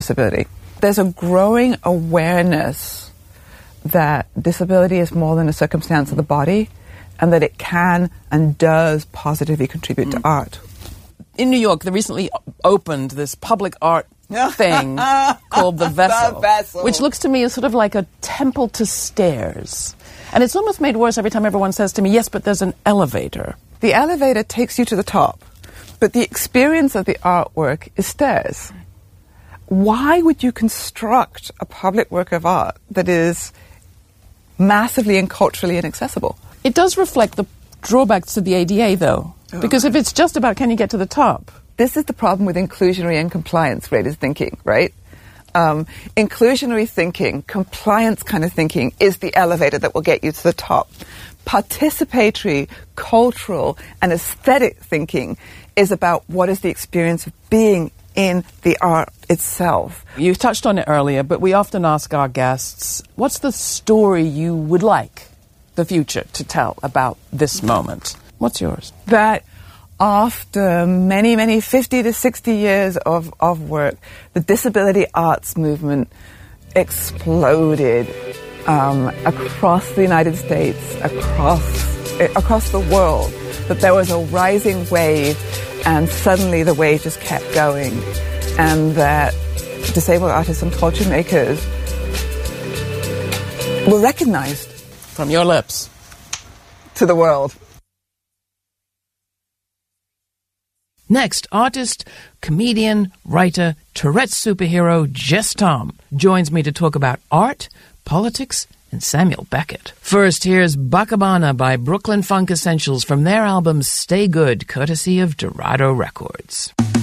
disability. There's a growing awareness that disability is more than a circumstance of the body, and that it can and does positively contribute to art. In New York, they recently opened this public art thing called The Vessel, which looks to me as sort of like a temple to stairs. And it's almost made worse every time everyone says to me, yes, but there's an elevator. The elevator takes you to the top, but the experience of the artwork is stairs. Why would you construct a public work of art that is massively and culturally inaccessible? It does reflect the drawbacks to the ADA, though. Because if it's just about can you get to the top? This is the problem with inclusionary and compliance-related thinking, right? Inclusionary thinking, compliance kind of thinking is the elevator that will get you to the top. Participatory, cultural, and aesthetic thinking is about what is the experience of being in the art itself. You touched on it earlier, but we often ask our guests, what's the story you would like the future to tell about this moment? What's yours? That after many, many 50 to 60 years of work, the disability arts movement exploded across the United States, across the world, that there was a rising wave, and suddenly the wave just kept going, and that disabled artists and culture makers were recognized. From your lips. To the world. Next, artist, comedian, writer, Tourette's superhero Jess Tom joins me to talk about art, politics, and Samuel Beckett. First, here's Bacabana by Brooklyn Funk Essentials from their album Stay Good, courtesy of Dorado Records.